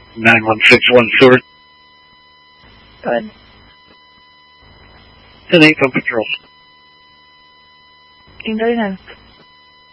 9161 Seward. Go ahead. 10-8 on patrol. 1839.